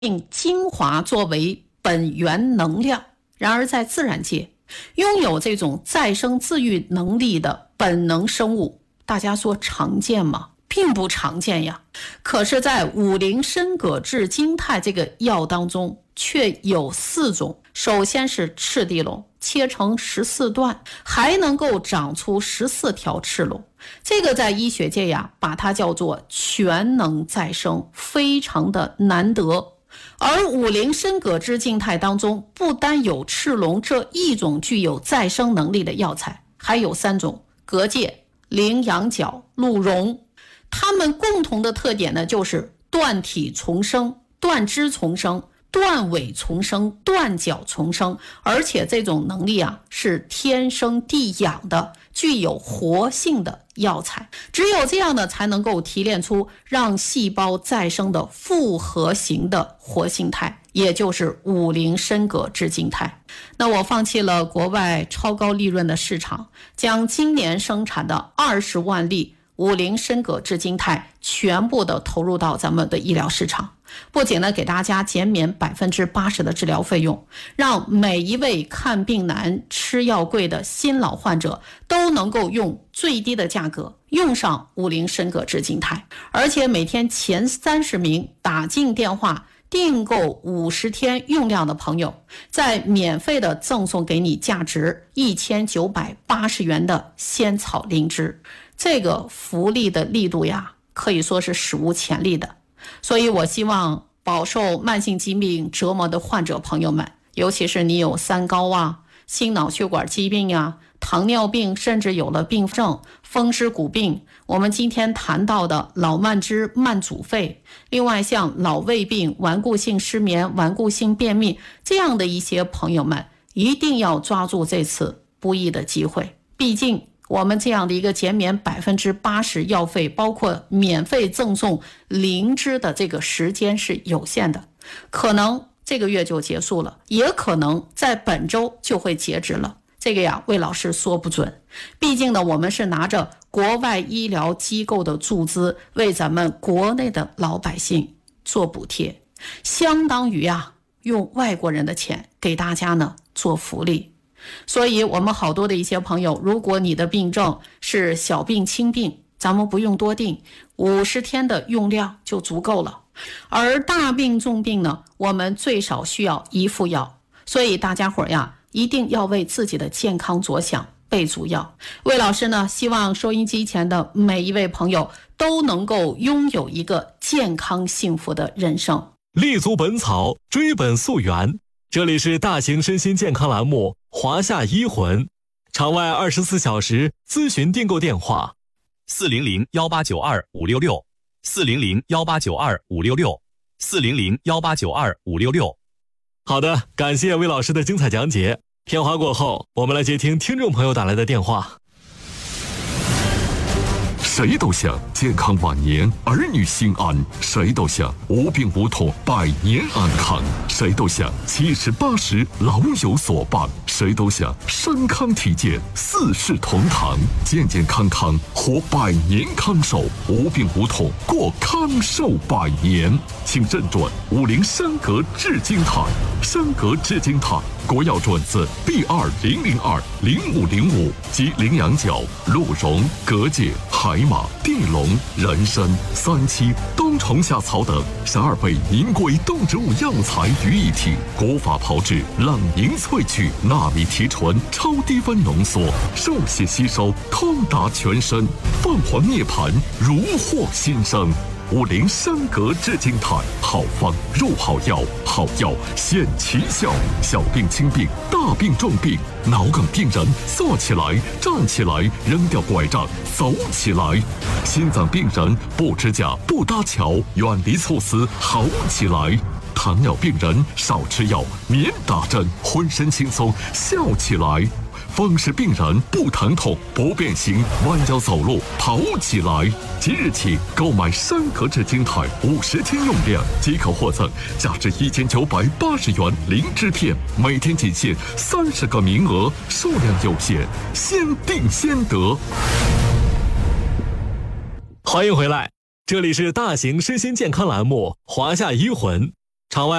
精华作为本源能量。然而在自然界，拥有这种再生自愈能力的本能生物，大家说常见吗？并不常见呀。可是在五苓参葛炙金肽这个药当中却有4种。首先是赤地龙，切成14段，还能够长出14条赤龙。这个在医学界呀，把它叫做全能再生，非常的难得。而五苓参葛炙金肽当中，不单有赤龙这一种具有再生能力的药材，还有3种：蛤蚧、羚羊角、鹿茸。它们共同的特点呢，就是断体重生、断肢重生、断尾重生、断脚重生，而且这种能力啊是天生地养的，具有活性的药材。只有这样呢，才能够提炼出让细胞再生的复合型的活性肽，也就是五苓参葛炙金肽。那我放弃了国外超高利润的市场，将今年生产的20万粒五苓参葛炙金肽全部的投入到咱们的医疗市场，不仅呢给大家减免80%的治疗费用，让每一位看病难、吃药贵的新老患者都能够用最低的价格用上五苓参葛炙金肽。而且每天前30名打进电话订购50天用量的朋友，再免费的赠送给你价值1980元的仙草灵芝。这个福利的力度呀，可以说是史无前例的。所以我希望饱受慢性疾病折磨的患者朋友们，尤其是你有三高啊、心脑血管疾病啊、糖尿病，甚至有了并发症、风湿骨病，我们今天谈到的老慢支、慢阻肺，另外像老胃病、顽固性失眠、顽固性便秘这样的一些朋友们，一定要抓住这次不易的机会。毕竟我们这样的一个减免80%药费，包括免费赠送灵芝的这个时间是有限的，可能这个月就结束了，也可能在本周就会截止了。这个呀，魏老师说不准。毕竟呢，我们是拿着国外医疗机构的注资，为咱们国内的老百姓做补贴，相当于呀，用外国人的钱给大家呢做福利。所以我们好多的一些朋友，如果你的病症是小病轻病，咱们不用多定，50天的用量就足够了。而大病重病呢，我们最少需要1副药。所以大家伙呀，一定要为自己的健康着想，备足药。魏老师呢，希望收音机前的每一位朋友都能够拥有一个健康幸福的人生。 立足本草，追本溯源。这里是大型身心健康栏目华夏医魂，场外24小时咨询订购电话 400-1892-566，400-1892-566，400-1892-566。 好的，感谢魏老师的精彩讲解。片花过后，我们来接听听众朋友打来的电话。 谁都想健康晚年，儿女心安；谁都想无病无痛，百年安康；谁都想70、80老有所伴；谁都想身康体健，四世同堂，健健康康活百年康寿，无病无痛过康寿百年。请认准五苓参葛炙金肽，参葛炙金肽国药准字 B2002-0505 及羚羊角、鹿茸、蛤蚧、海马、地龙、人参、三七、冬虫夏草等12味名贵动植物药材于一体，古法炮制，冷凝萃取，纳米提纯，超低温浓缩，受血吸收，通达全身，凤凰涅槃，如获新生。五苓参葛炙金肽，好方入好药，好药显奇效。小病轻病，大病重病，脑梗病人坐起来、站起来，扔掉拐杖，走起来；心脏病人不支架、不搭桥，远离猝死，好起来；糖尿病人少吃药，免打针，浑身轻松，笑起来；风湿病人不疼痛、不变形，弯腰走路，跑起来。即日起购买参葛炙金肽50天用量，即可获赠价值1980元灵芝片，每天仅限30个名额，数量有限，先订先得。 欢迎回来，这里是大型身心健康栏目华夏医魂， 场外